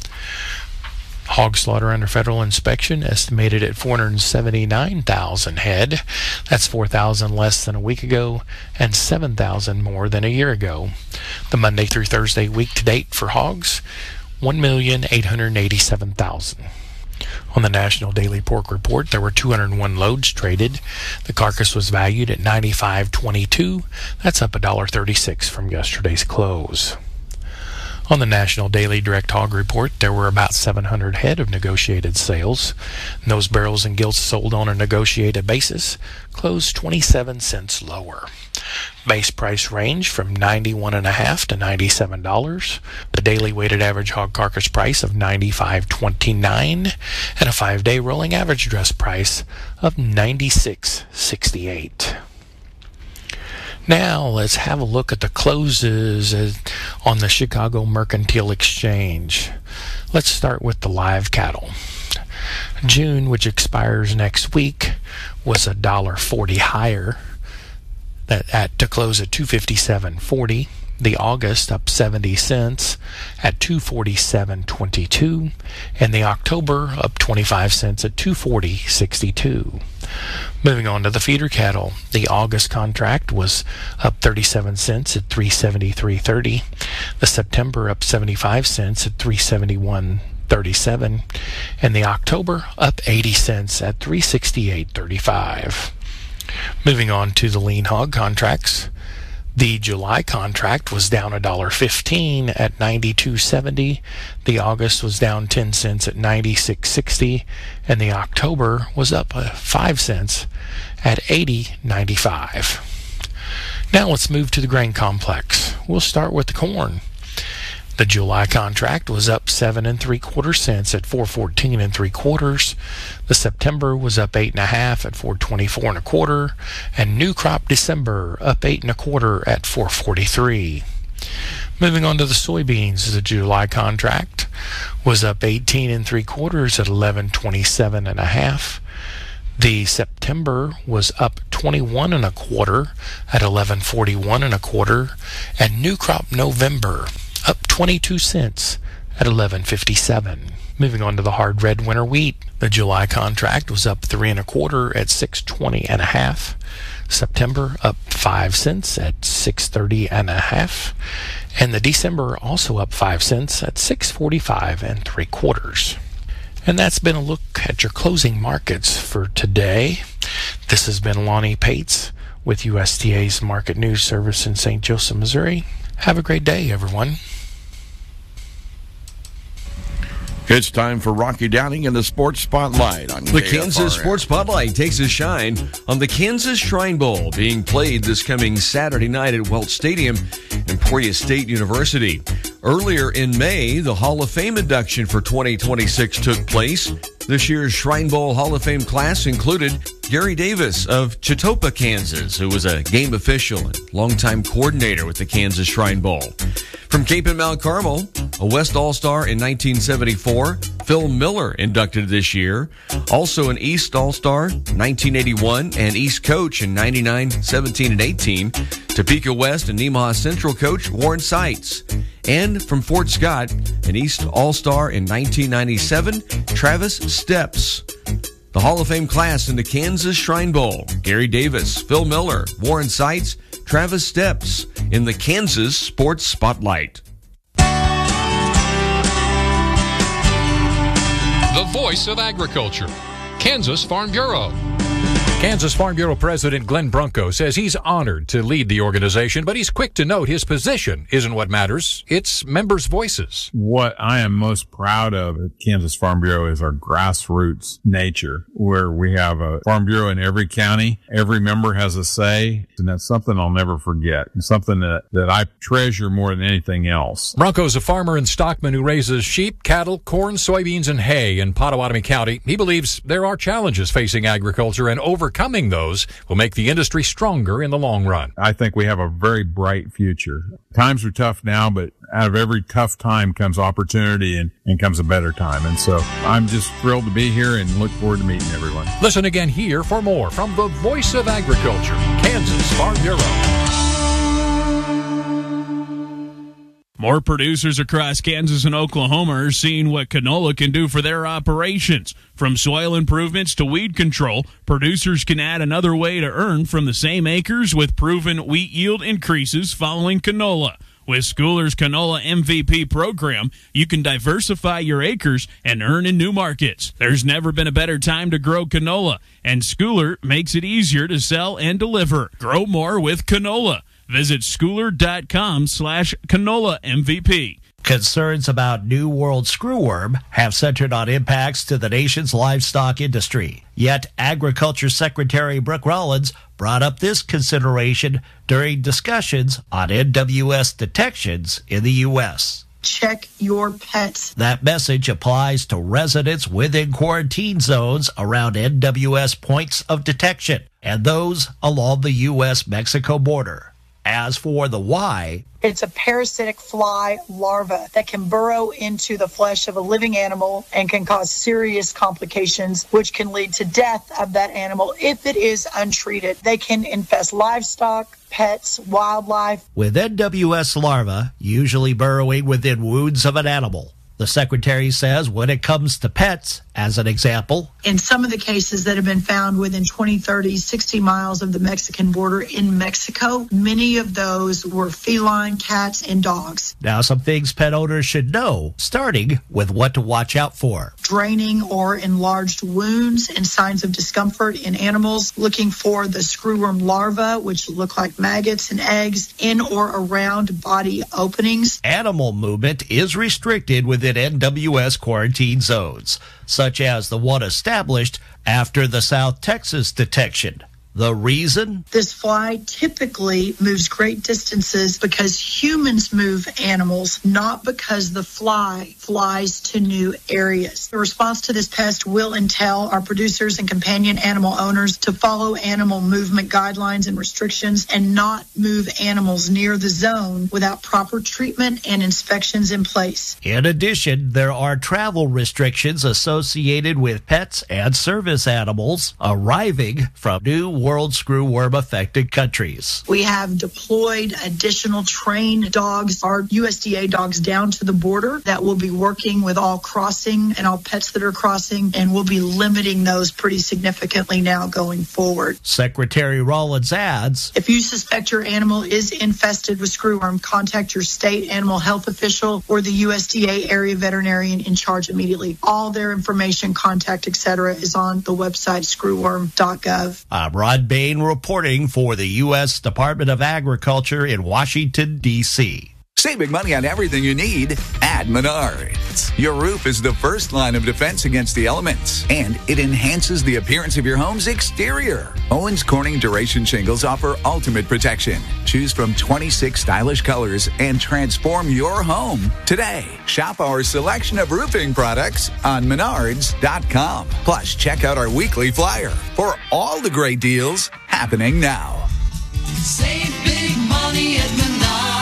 Hog slaughter under federal inspection estimated at four hundred seventy-nine thousand head. That's four thousand less than a week ago and seven thousand more than a year ago. The Monday through Thursday week to date for hogs, one million eight hundred eighty-seven thousand. On the National Daily Pork Report, there were two hundred one loads traded. The carcass was valued at ninety-five twenty-two. That's up one dollar thirty-six from yesterday's close. On the National Daily Direct Hog Report, there were about seven hundred head of negotiated sales. Those barrels and gilts sold on a negotiated basis closed twenty-seven cents lower. Base price range from ninety-one point five to ninety-seven dollars. The daily weighted average hog carcass price of ninety-five twenty-nine, and a five-day rolling average dress price of ninety-six sixty-eight. Now let's have a look at the closes on the Chicago Mercantile Exchange. Let's start with the live cattle. June, which expires next week, was one dollar forty higher. That at to close at two fifty-seven forty. The August up seventy cents at two forty-seven twenty-two, and the October up twenty-five cents at two forty sixty-two. Moving on to the feeder cattle, the August contract was up thirty-seven cents at three seventy-three thirty. The September up seventy-five cents at three seventy-one thirty-seven, and the October up eighty cents at three sixty-eight thirty-five. Moving on to the lean hog contracts, the July contract was down one dollar fifteen at ninety-two seventy. The August was down ten cents at ninety-six sixty, and the October was up five cents at eighty ninety-five. Now let's move to the grain complex. We'll start with the corn. The July contract was up seven and three quarter cents at four fourteen and three quarters. The September was up eight and a half at four twenty four and a quarter, and new crop December up eight and a quarter at four forty three. Moving on to the soybeans, the July contract was up eighteen and three quarters at eleven twenty seven and a half. The September was up twenty-one and a quarter at eleven forty-one and a quarter, and new crop November up twenty-two cents at eleven fifty-seven. Moving on to the hard red winter wheat, the July contract was up three and a quarter at six twenty and a half. September up five cents at six thirty and a half, and the December also up five cents at six forty-five and three quarters. And that's been a look at your closing markets for today. This has been Lonnie Pates with U S D A's Market News Service in Saint Joseph, Missouri. Have a great day, everyone. It's time for Rocky Downing and the Sports Spotlight on The K F R M. Kansas Sports Spotlight takes a shine on the Kansas Shrine Bowl being played this coming Saturday night at Welch Stadium and Emporia State University. Earlier in May, the Hall of Fame induction for twenty twenty-six took place. This year's Shrine Bowl Hall of Fame class included Gary Davis of Chitopa, Kansas, who was a game official and longtime coordinator with the Kansas Shrine Bowl. From Cape and Mount Carmel, a West All-Star in nineteen seventy-four, Phil Miller inducted this year. Also an East All-Star, nineteen eighty-one, and East Coach in ninety-nine, seventeen, and eighteen. Topeka West and Nemaha Central coach Warren Seitz. And from Fort Scott, an East All-Star in nineteen ninety-seven, Travis Steps. The Hall of Fame class in the Kansas Shrine Bowl, Gary Davis, Phil Miller, Warren Seitz, Travis Steps in the Kansas Sports Spotlight. The voice of agriculture, Kansas Farm Bureau. Kansas Farm Bureau President Glenn Brunko says he's honored to lead the organization, but he's quick to note his position isn't what matters. It's members' voices. What I am most proud of at Kansas Farm Bureau is our grassroots nature, where we have a Farm Bureau in every county. Every member has a say, and that's something I'll never forget, and something that, that I treasure more than anything else. Brunko's a farmer in Stockman who raises sheep, cattle, corn, soybeans, and hay in Pottawatomie County. He believes there are challenges facing agriculture, and over Overcoming those will make the industry stronger in the long run. I think we have a very bright future. Times are tough now, but out of every tough time comes opportunity and, and comes a better time. And so I'm just thrilled to be here and look forward to meeting everyone. Listen again here for more from the Voice of Agriculture, Kansas Farm Bureau. More producers across Kansas and Oklahoma are seeing what canola can do for their operations. From soil improvements to weed control, producers can add another way to earn from the same acres with proven wheat yield increases following canola. With Schooler's Canola M V P program, you can diversify your acres and earn in new markets. There's never been a better time to grow canola, and Schooler makes it easier to sell and deliver. Grow more with canola. Visit schooler.com slash canola MVP. Concerns about New World screwworm have centered on impacts to the nation's livestock industry. Yet Agriculture Secretary Brooke Rollins brought up this consideration during discussions on N W S detections in the U S Check your pets. That message applies to residents within quarantine zones around N W S points of detection and those along the U S Mexico border. As for the why, it's a parasitic fly larva that can burrow into the flesh of a living animal and can cause serious complications, which can lead to death of that animal if it is untreated. They can infest livestock, pets, wildlife. With N W S larvae usually burrowing within wounds of an animal, the secretary says when it comes to pets, as an example, in some of the cases that have been found within twenty, thirty, sixty miles of the Mexican border in Mexico, many of those were feline cats and dogs. Now, some things pet owners should know, starting with what to watch out for. Draining or enlarged wounds and signs of discomfort in animals, looking for the screwworm larvae, which look like maggots and eggs, in or around body openings. Animal movement is restricted within N W S quarantine zones, such as the one established after the South Texas detection. The reason? This fly typically moves great distances because humans move animals, not because the fly flies to new areas. The response to this pest will entail our producers and companion animal owners to follow animal movement guidelines and restrictions and not move animals near the zone without proper treatment and inspections in place. In addition, there are travel restrictions associated with pets and service animals arriving from new world screwworm affected countries. We have deployed additional trained dogs, our U S D A dogs, down to the border that will be working with all crossing and all pets that are crossing, and we'll be limiting those pretty significantly now going forward. Secretary Rollins adds, if you suspect your animal is infested with screwworm, contact your state animal health official or the U S D A area veterinarian in charge immediately. All their information, contact, et cetera, is on the website screwworm dot gov. I'm Ron Bain reporting for the U S Department of Agriculture in Washington, D C Saving money on everything you need at Menards. Your roof is the first line of defense against the elements, and it enhances the appearance of your home's exterior. Owens Corning Duration Shingles offer ultimate protection. Choose from twenty-six stylish colors and transform your home today. Shop our selection of roofing products on menards dot com. Plus, check out our weekly flyer for all the great deals happening now. Save big money at Menards.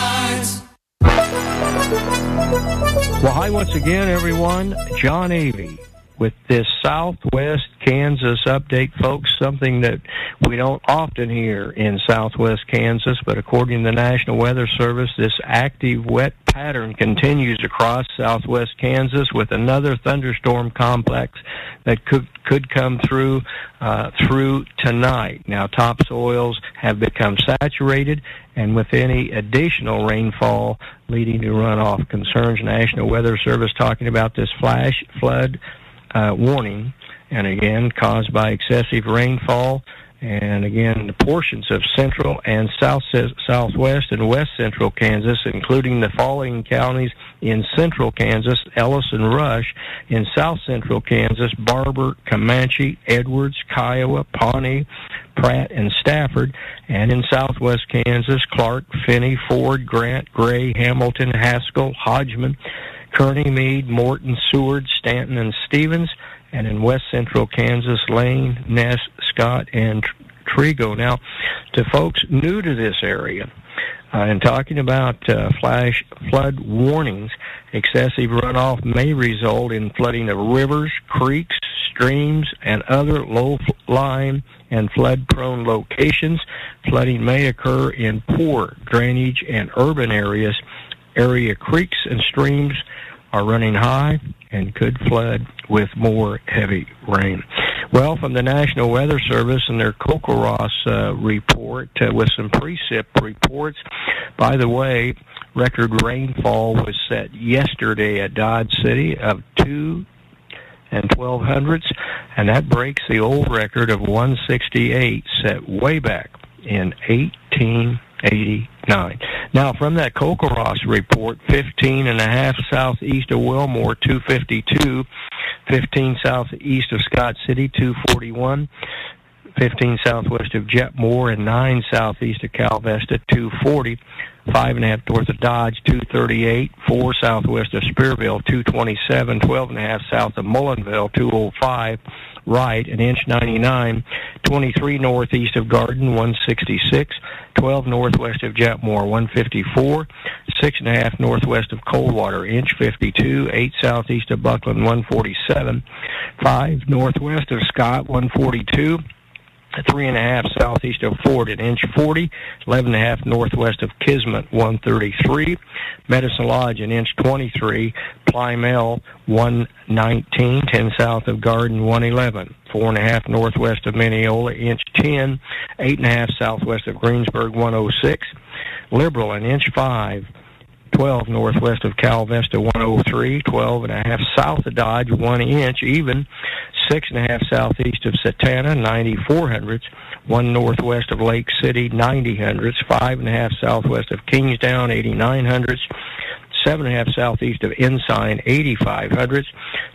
Well, hi once again, everyone. John Avey with this Southwest Kansas update, folks, something that we don't often hear in Southwest Kansas, but according to the National Weather Service, this active wet pattern continues across Southwest Kansas with another thunderstorm complex that could could come through uh, through tonight. Now, topsoils have become saturated, and with any additional rainfall leading to runoff concerns, National Weather Service talking about this flash flood uh, warning, and again, caused by excessive rainfall. And again, the portions of central and south, southwest and west central Kansas, including the following counties in central Kansas: Ellis and Rush; in south central Kansas, Barber, Comanche, Edwards, Kiowa, Pawnee, Pratt, and Stafford; and in southwest Kansas, Clark, Finney, Ford, Grant, Gray, Hamilton, Haskell, Hodgman, Kearney, Meade, Morton, Seward, Stanton, and Stevens; and in west central Kansas, Lane, Ness, Scott, and Trigo. Now, to folks new to this area, uh, and talking about uh, flash flood warnings, excessive runoff may result in flooding of rivers, creeks, streams, and other low-lying and flood-prone locations. Flooding may occur in poor drainage and urban areas. Area creeks and streams are running high and could flood with more heavy rain. Well, from the National Weather Service and their Kokoros uh, report uh, with some precip reports. By the way, record rainfall was set yesterday at Dodge City of two and twelve hundredths, and that breaks the old record of one sixty-eight set way back in eighteen eighty-nine. Now, from that Kokoros report, fifteen and a half southeast of Wilmore, two fifty-two, fifteen southeast of Scott City, two forty-one, fifteen southwest of Jetmore, and nine southeast of Calvesta, two forty, five and a half north of Dodge, two thirty-eight, four southwest of Spearville, two twenty-seven, twelve and a half south of Mullenville, two oh five, right, an inch ninety-nine, twenty-three northeast of Garden, one sixty-six, twelve northwest of Jetmore, one fifty-four, six and a half northwest of Coldwater, inch fifty-two, eight southeast of Buckland, one forty-seven, five northwest of Scott, one forty-two, three and a half southeast of Ford, an inch forty, eleven and a half northwest of Kismet, one thirty-three, Medicine Lodge, an inch twenty-three, Plymell, one nineteen, ten south of Garden, one eleven, four and a half northwest of Mineola, inch ten, eight and a half southwest of Greensburg, one oh six, Liberal, an inch five, twelve northwest of Calvesta, one oh three, twelve and a half south of Dodge, one inch even, six and a half southeast of Satana, ninety-four hundredths, one northwest of Lake City, ninety hundredths, five and a half southwest of Kingstown, eighty-nine hundredths, seven and a half southeast of Ensign, eighty-five hundredths,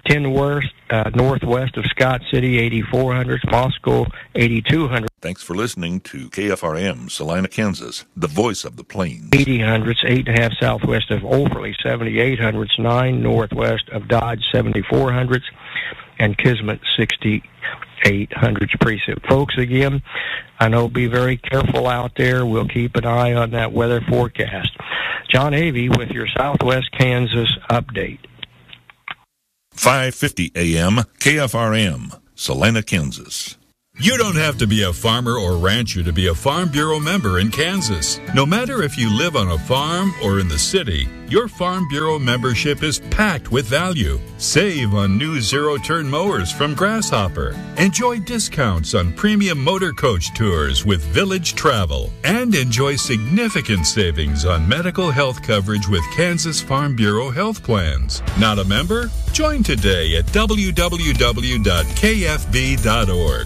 Kenworth, uh, northwest of Scott City, eighty-four hundred. Moscow, eighty-two hundred. Thanks for listening to K F R M, Salina, Kansas, the voice of the plains. eighty hundreds, eight and a half southwest of Overley, seventy-eight hundreds, nine northwest of Dodge, seventy-four hundreds, and Kismet, sixty-eight hundreds precinct. Folks, again, I know be very careful out there. We'll keep an eye on that weather forecast. John Avey with your Southwest Kansas update. five fifty A M, K F R M, Salina, Kansas. You don't have to be a farmer or rancher to be a Farm Bureau member in Kansas. No matter if you live on a farm or in the city, your Farm Bureau membership is packed with value. Save on new zero-turn mowers from Grasshopper. Enjoy discounts on premium motor coach tours with Village Travel. And enjoy significant savings on medical health coverage with Kansas Farm Bureau health plans. Not a member? Join today at w w w dot k f b dot org.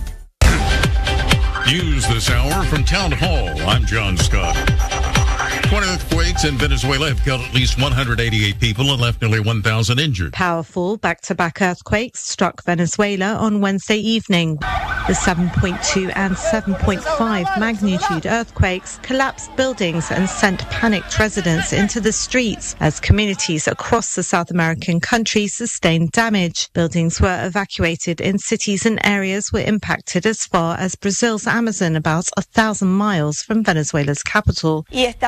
News this hour from Town Hall. I'm John Scott. Twenty earthquakes in Venezuela have killed at least one hundred eighty-eight people and left nearly one thousand injured. Powerful back-to-back earthquakes struck Venezuela on Wednesday evening. The seven point two and seven point five magnitude earthquakes collapsed buildings and sent panicked residents into the streets as communities across the South American country sustained damage. Buildings were evacuated in cities and areas were impacted as far as Brazil's Amazon, about a thousand miles from Venezuela's capital.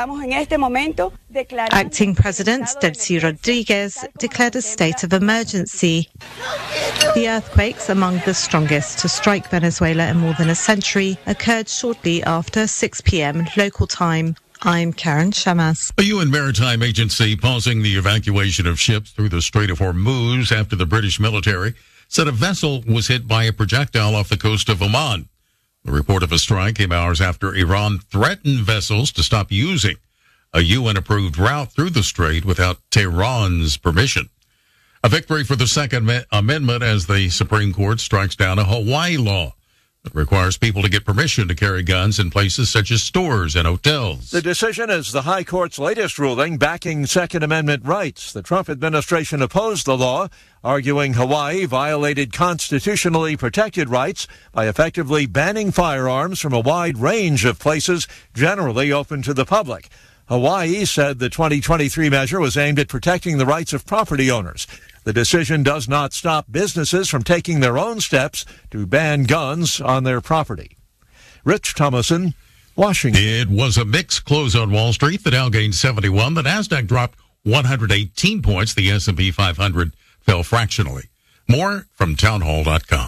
Acting President Delcy Rodriguez declared a state of emergency. The earthquakes, among the strongest to strike Venezuela in more than a century, occurred shortly after six p.m. local time. I'm Karen Shamas. A U N Maritime Agency pausing the evacuation of ships through the Strait of Hormuz after the British military said a vessel was hit by a projectile off the coast of Oman. The report of a strike came hours after Iran threatened vessels to stop using a U N-approved route through the strait without Tehran's permission. A victory for the Second Amendment as the Supreme Court strikes down a Hawaii law that requires people to get permission to carry guns in places such as stores and hotels. The decision is the High Court's latest ruling backing Second Amendment rights. The Trump administration opposed the law, arguing Hawaii violated constitutionally protected rights by effectively banning firearms from a wide range of places generally open to the public. Hawaii said the twenty twenty-three measure was aimed at protecting the rights of property owners. The decision does not stop businesses from taking their own steps to ban guns on their property. Rich Thomason, Washington. It was a mixed close on Wall Street. The Dow gained seventy-one. The Nasdaq dropped one hundred eighteen points. The S and P five hundred fell fractionally. More from townhall dot com.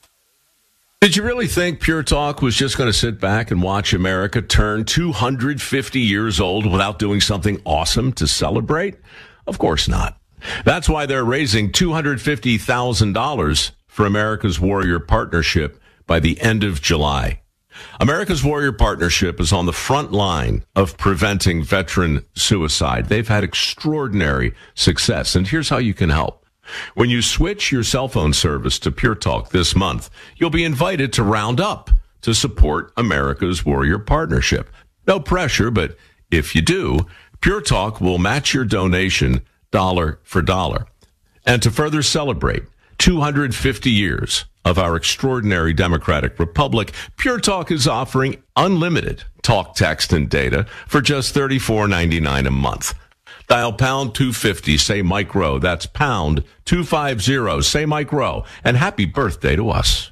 Did you really think Pure Talk was just going to sit back and watch America turn two hundred fifty years old without doing something awesome to celebrate? Of course not. That's why they're raising two hundred fifty thousand dollars for America's Warrior Partnership by the end of July. America's Warrior Partnership is on the front line of preventing veteran suicide. They've had extraordinary success, and here's how you can help. When you switch your cell phone service to Pure Talk this month, you'll be invited to round up to support America's Warrior Partnership. No pressure, but if you do, Pure Talk will match your donation dollar for dollar. And to further celebrate two hundred fifty years of our extraordinary democratic republic, Pure Talk is offering unlimited talk, text, and data for just thirty-four ninety-nine a month. Dial pound two fifty, say Mike Rowe. That's pound two fifty, say Mike Rowe. And happy birthday to us.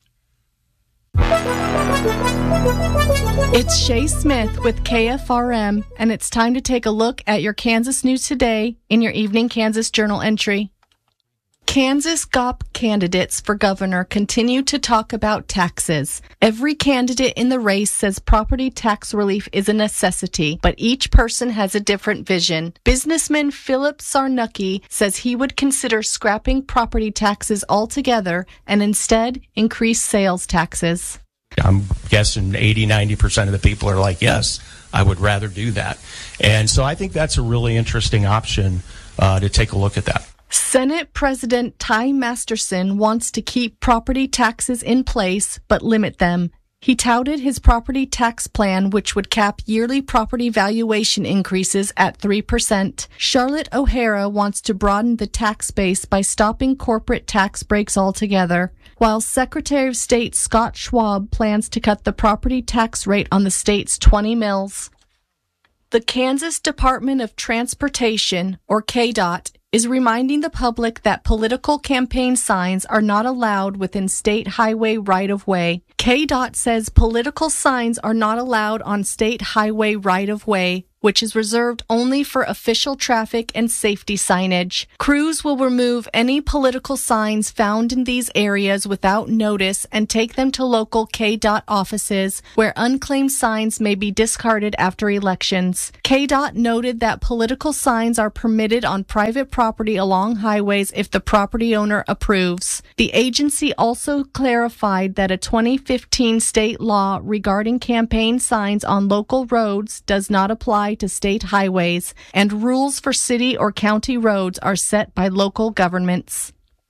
It's Shay Smith with K F R M, and it's time to take a look at your Kansas news today in your Evening Kansas Journal entry. Kansas G O P candidates for governor continue to talk about taxes. Every candidate in the race says property tax relief is a necessity, but each person has a different vision. Businessman Philip Sarnucki says he would consider scrapping property taxes altogether and instead increase sales taxes. I'm guessing eighty, ninety percent of the people are like, yes, I would rather do that. And so I think that's a really interesting option uh, to take a look at that. Senate President Ty Masterson wants to keep property taxes in place but limit them. He touted his property tax plan, which would cap yearly property valuation increases at three percent. Charlotte O'Hara wants to broaden the tax base by stopping corporate tax breaks altogether, while Secretary of State Scott Schwab plans to cut the property tax rate on the state's twenty mills. The Kansas Department of Transportation, or K D O T, is reminding the public that political campaign signs are not allowed within state highway right-of-way. K D O T says political signs are not allowed on state highway right-of-way, which is reserved only for official traffic and safety signage. Crews will remove any political signs found in these areas without notice and take them to local K D O T offices, where unclaimed signs may be discarded after elections. K D O T noted that political signs are permitted on private property along highways if the property owner approves. The agency also clarified that a twenty fifteen state law regarding campaign signs on local roads does not apply to state highways, and rules for city or county roads are set by local governments.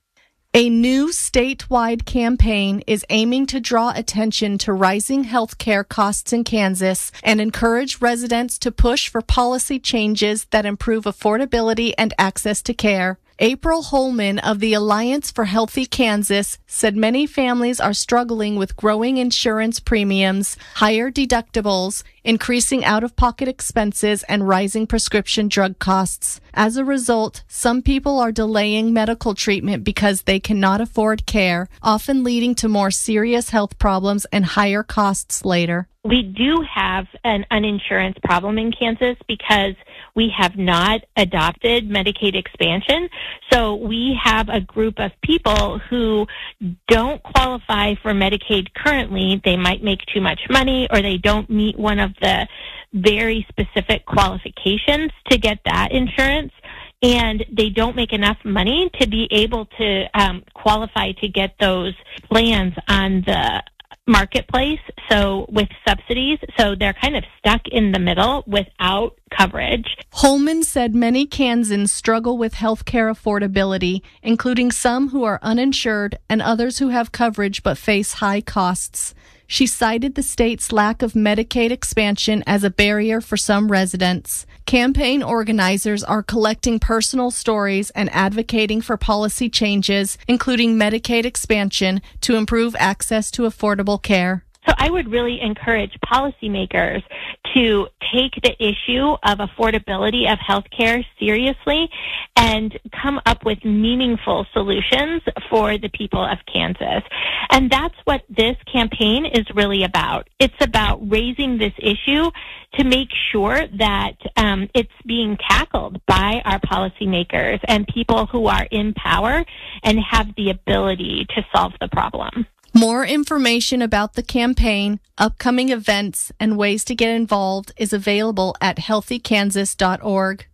A new statewide campaign is aiming to draw attention to rising health care costs in Kansas and encourage residents to push for policy changes that improve affordability and access to care. April Holman of the Alliance for Healthy Kansas said many families are struggling with growing insurance premiums, higher deductibles, increasing out-of-pocket expenses, and rising prescription drug costs. As a result, some people are delaying medical treatment because they cannot afford care, often leading to more serious health problems and higher costs later. We do have an uninsurance problem in Kansas because we have not adopted Medicaid expansion. So we have a group of people who don't qualify for Medicaid currently. They might make too much money, or they don't meet one of the very specific qualifications to get that insurance. And they don't make enough money to be able to um, qualify to get those plans on the marketplace, so with subsidies, so they're kind of stuck in the middle without coverage. Holman said many Kansans struggle with health care affordability, including some who are uninsured and others who have coverage but face high costs. She cited the state's lack of Medicaid expansion as a barrier for some residents. Campaign organizers are collecting personal stories and advocating for policy changes, including Medicaid expansion, to improve access to affordable care. So I would really encourage policymakers to take the issue of affordability of health care seriously and come up with meaningful solutions for the people of Kansas. And that's what this campaign is really about. It's about raising this issue to make sure that um, it's being tackled by our policymakers and people who are in power and have the ability to solve the problem. More information about the campaign, upcoming events, and ways to get involved is available at healthy kansas dot org.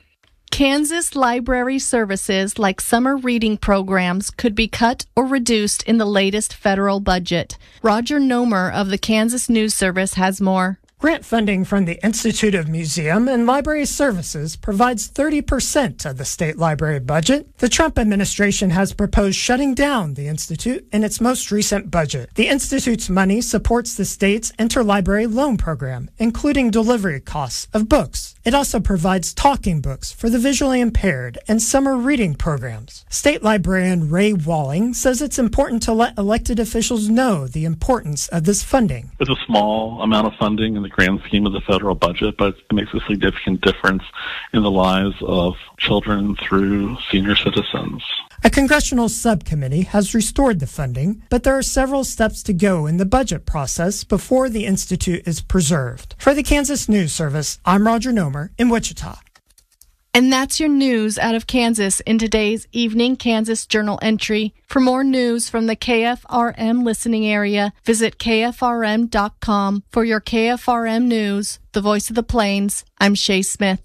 Kansas library services like summer reading programs could be cut or reduced in the latest federal budget. Roger Nomer of the Kansas News Service has more. Grant funding from the Institute of Museum and Library Services provides thirty percent of the state library budget. The Trump administration has proposed shutting down the Institute in its most recent budget. The Institute's money supports the state's interlibrary loan program, including delivery costs of books. It also provides talking books for the visually impaired and summer reading programs. State librarian Ray Walling says it's important to let elected officials know the importance of this funding. It's a small amount of funding in the grand scheme of the federal budget, but it makes a significant difference in the lives of children through senior citizens. A congressional subcommittee has restored the funding, but there are several steps to go in the budget process before the Institute is preserved. For the Kansas News Service, I'm Roger Nomer in Wichita. And that's your news out of Kansas in today's Evening Kansas Journal entry. For more news from the K F R M listening area, visit K F R M dot com. For your K F R M News, the voice of the Plains, I'm Shay Smith.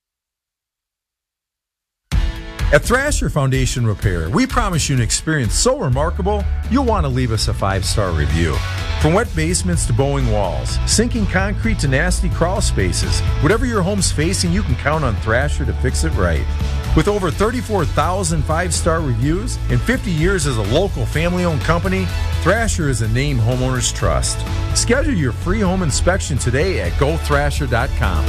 At Thrasher Foundation Repair, we promise you an experience so remarkable, you'll want to leave us a five-star review. From wet basements to bowing walls, sinking concrete to nasty crawl spaces, whatever your home's facing, you can count on Thrasher to fix it right. With over thirty-four thousand five-star reviews and fifty years as a local family-owned company, Thrasher is a name homeowners trust. Schedule your free home inspection today at go thrasher dot com.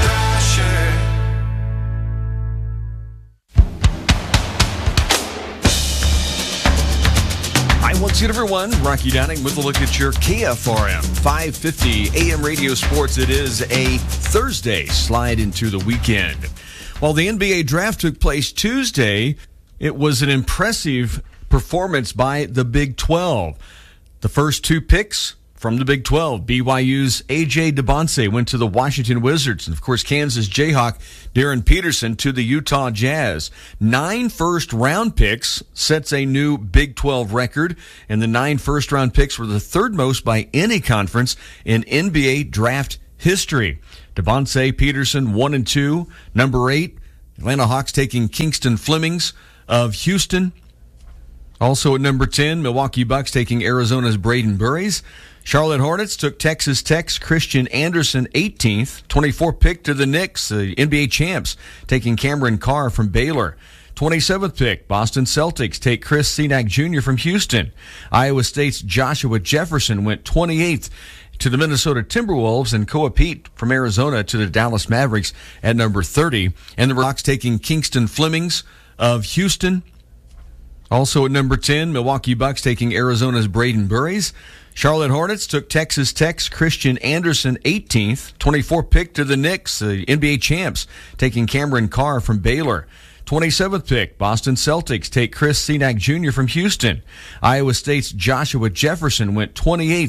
Hi, once again, everyone. Rocky Downing with a look at your K F R M five fifty A M Radio Sports. It is a Thursday, slide into the weekend. While the N B A draft took place Tuesday, it was an impressive performance by the Big twelve. The first two picks from the Big twelve, B Y U's A J DeBonce went to the Washington Wizards, and of course Kansas Jayhawk Darren Peterson to the Utah Jazz. Nine first-round picks sets a new Big twelve record, and the nine first-round picks were the third most by any conference in N B A draft history. DeBonce, Peterson, one and two. Number eight, Atlanta Hawks taking Kingston Flemings of Houston. Also at number ten, Milwaukee Bucks taking Arizona's Braden Burries. Charlotte Hornets took Texas Tech's Christian Anderson, eighteenth. twenty-fourth pick to the Knicks, the N B A champs, taking Cameron Carr from Baylor. twenty-seventh pick, Boston Celtics take Chris Senac Junior from Houston. Iowa State's Joshua Jefferson went twenty-eighth to the Minnesota Timberwolves, and Koa Pete from Arizona to the Dallas Mavericks at number thirty. And the Rocks taking Kingston Flemings of Houston. Also at number ten, Milwaukee Bucks taking Arizona's Braden Burries. Charlotte Hornets took Texas Tech's Christian Anderson, eighteenth. twenty-fourth pick to the Knicks, the N B A champs, taking Cameron Carr from Baylor. twenty-seventh pick, Boston Celtics take Chris Senac Junior from Houston. Iowa State's Joshua Jefferson went twenty-eighth